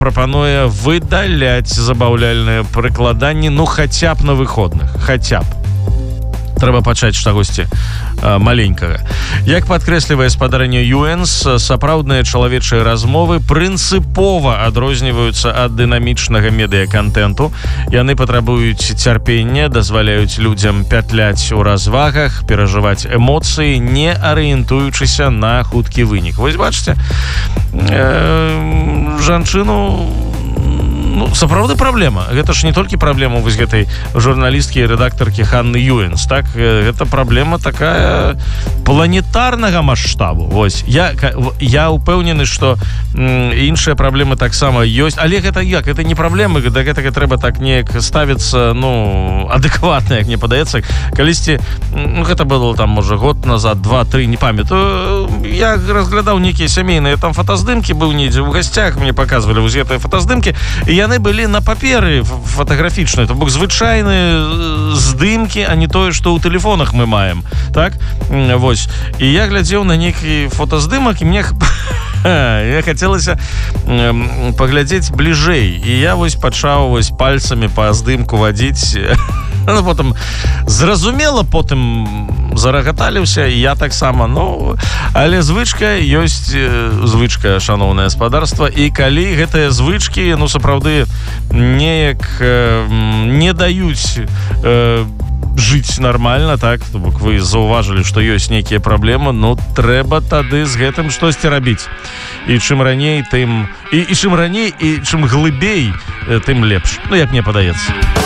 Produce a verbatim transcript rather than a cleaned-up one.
прапануе выдаляць забаўляльныя прыкладанні, ну хаця б на выходных, хаця б. Трэба пачаць чагосьці маленькага. Як падкрэслівае спадарня ю эн эс, сапраўдныя чалавечыя размовы прынцыпова адрозніваюцца ад дынамічнага медыякантэнту. Яны патрабуюць цярпення, дазваляюць людзям пятляць у развагах, перажываць эмоцыі, не арыентуючыся на хуткі вынік. Вось бачыце, э, жанчыну... Ну, сапраўды праблема. Гэта ж не толькі праблема вось гэтай журналісткі і рэдактаркі Ханны Юэнс, так? Гэта праблема такая планетарнага маштабу. Вось. Я, я ўпэўнены, што м, іншыя праблемы таксама ёсць. Але гэта як? Гэта не праблемы, да гэтага трэба так неяк ставіцца, ну, адэкватна, як мне падаецца. Калісьці, ну, гэта было там, можа, год назад, два-тры, не памятаю, я разглядаў нейкія сямейныя там фотаздымкі, быў недзе ў гасцях, мне паказвалі вось гэтыя фотаздымкі, і яны былі на паперы фотаграфічныя, то бок звычайныя здымкі, а не тое, што ў тэлефонах мы маем, так? Вось. І я глядзеў на нейкі фотаздымак, і мне я хацелася паглядзець бліжэй. І я вось пачаў вось пальцамі па здымку вадзіць. Ну, потым зразумела, потым зарагаталіўся, і я таксама, ну, але звычка ёсць звычка, шаноўнае спадарства, і калі гэтыя звычкі, ну, сапраўды неяк э, не даюць э, жыць нармальна, так, то бок вы заўважылі, што ёсць нейкія праблемы, ну, трэба тады з гэтым штосьці рабіць. І чым раней, тым... І, і чым раней, і чым глыбей, тым лепш. Ну, як мне падаецца.